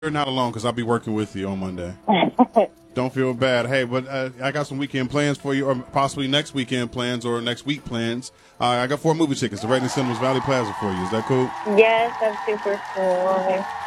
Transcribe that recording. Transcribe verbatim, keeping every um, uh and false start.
You're not alone because I'll be working with you on Monday. Don't feel bad. Hey, but uh, I got some weekend plans for you, or possibly next weekend plans or next week plans. Uh, I got four movie tickets to Reading Cinemas Valley Plaza for you. Is that cool? Yes, that's super cool.